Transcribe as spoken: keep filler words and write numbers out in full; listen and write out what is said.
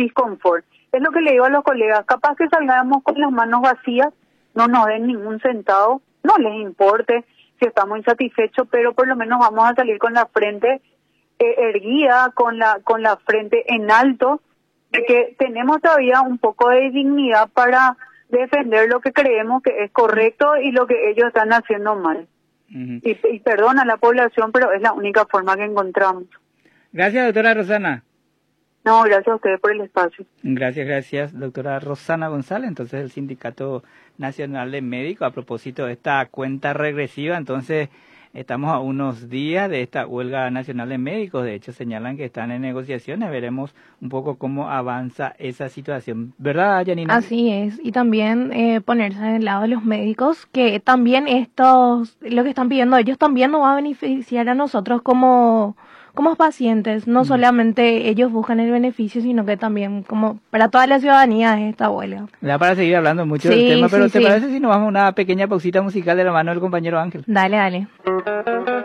disconfort. Es lo que le digo a los colegas, capaz que salgamos con las manos vacías, no nos den ningún centavo, no les importe si estamos insatisfechos, pero por lo menos vamos a salir con la frente eh, erguida, con la con la frente en alto, de que tenemos todavía un poco de dignidad para defender lo que creemos que es correcto y lo que ellos están haciendo mal. Uh-huh. Y, y perdona a la población, pero es la única forma que encontramos. Gracias, doctora Rosana. No, gracias a ustedes por el espacio. Gracias, gracias, doctora Rosana González, entonces el Sindicato Nacional de Médicos, a propósito de esta cuenta regresiva, entonces estamos a unos días de esta huelga nacional de médicos, de hecho señalan que están en negociaciones, veremos un poco cómo avanza esa situación, ¿verdad, Janina? Así es, y también eh, ponerse en el lado de los médicos, que también estos, lo que están pidiendo ellos también nos va a beneficiar a nosotros como... como pacientes, no solamente ellos buscan el beneficio, sino que también como para toda la ciudadanía es esta huelga. Da para seguir hablando mucho sí, del tema, pero sí, ¿te sí. parece si nos vamos a una pequeña pausita musical de la mano del compañero Ángel? Dale, dale.